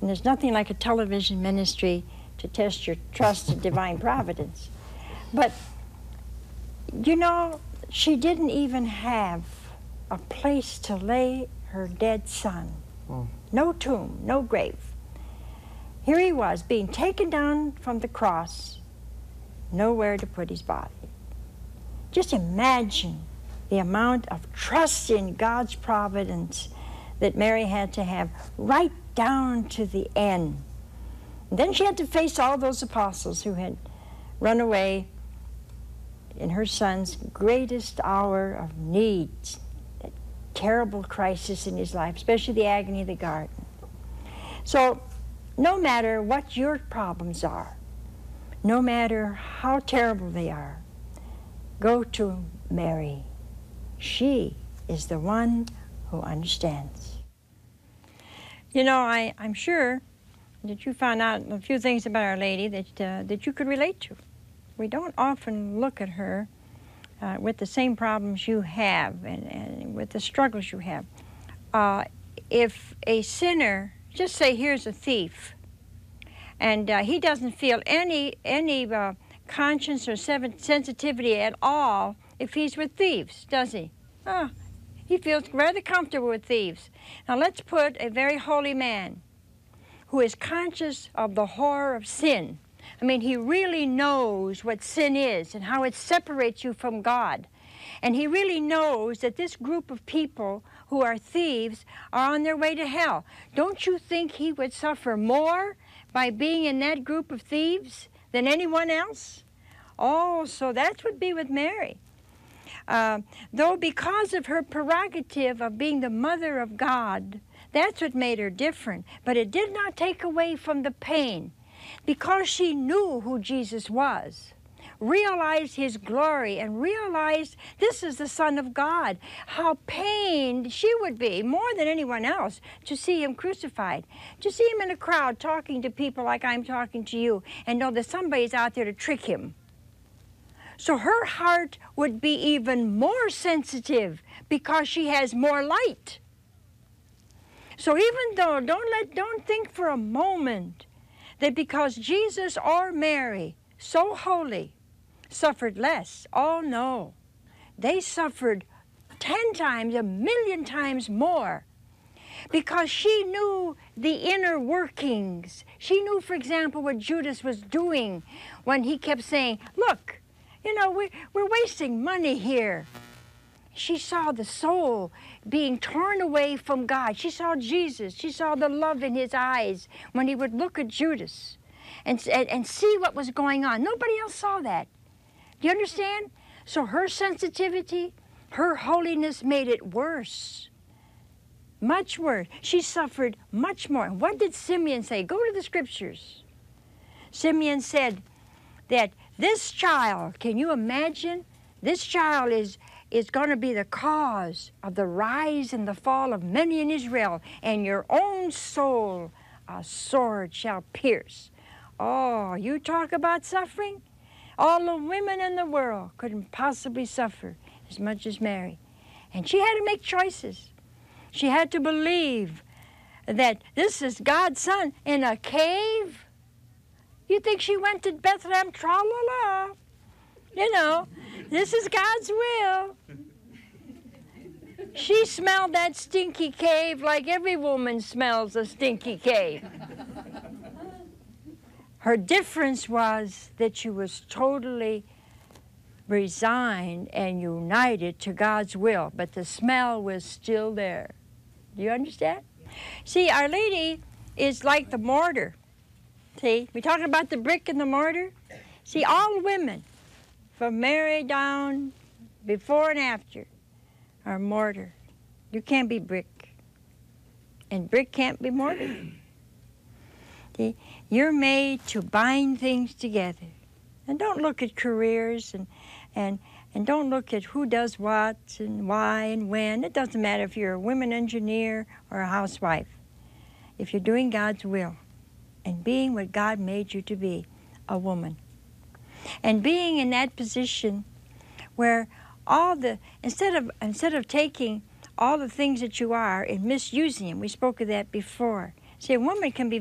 And there's nothing like a television ministry to test your trust in divine providence. But, you know, she didn't even have a place to lay her dead son. No tomb, no grave. Here he was, being taken down from the cross, nowhere to put his body. Just imagine the amount of trust in God's providence that Mary had to have right down to the end. And then she had to face all those apostles who had run away in her son's greatest hour of need, that terrible crisis in his life, especially the agony of the garden. So no matter what your problems are, no matter how terrible they are, go to Mary. She is the one who understands. You know, I'm sure that you found out a few things about Our Lady that you could relate to. We don't often look at her with the same problems you have and with the struggles you have. If a sinner, just say here's a thief, and he doesn't feel any conscience or sensitivity at all if he's with thieves, does he? He feels rather comfortable with thieves. Now let's put a very holy man who is conscious of the horror of sin. I mean, he really knows what sin is and how it separates you from God. And he really knows that this group of people who are thieves are on their way to hell. Don't you think he would suffer more by being in that group of thieves than anyone else? Oh, so that would be with Mary. Though because of her prerogative of being the mother of God, that's what made her different. But it did not take away from the pain, because she knew who Jesus was, realized his glory, and realized this is the Son of God. How pained she would be, more than anyone else, to see him crucified, to see him in a crowd talking to people like I'm talking to you, and know that somebody's out there to trick him. So her heart would be even more sensitive because she has more light. So even though, don't think for a moment that because Jesus or Mary, so holy, suffered less. Oh no, they suffered 10 times, 1,000,000 times more, because she knew the inner workings. She knew, for example, what Judas was doing when he kept saying, look, you know, we're wasting money here. She saw the soul being torn away from God. She saw Jesus. She saw the love in his eyes when he would look at Judas and see what was going on. Nobody else saw that. Do you understand? So her sensitivity, her holiness made it worse. Much worse. She suffered much more. What did Simeon say? Go to the scriptures. Simeon said that this child, can you imagine? This child is going to be the cause of the rise and the fall of many in Israel, and your own soul a sword shall pierce. Oh, you talk about suffering? All the women in the world couldn't possibly suffer as much as Mary. And she had to make choices. She had to believe that this is God's Son in a cave. You think she went to Bethlehem, tra-la-la? You know, this is God's will. She smelled that stinky cave like every woman smells a stinky cave. Her difference was that she was totally resigned and united to God's will, but the smell was still there. Do you understand? See, Our Lady is like the mortar. See, we're talking about the brick and the mortar. See, all women, from Mary down, before and after, are mortar. You can't be brick. And brick can't be mortar. See, you're made to bind things together. And don't look at careers and don't look at who does what and why and when. It doesn't matter if you're a women engineer or a housewife. If you're doing God's will and being what God made you to be, a woman. And being in that position where instead of taking all the things that you are and misusing them, we spoke of that before. See, a woman can be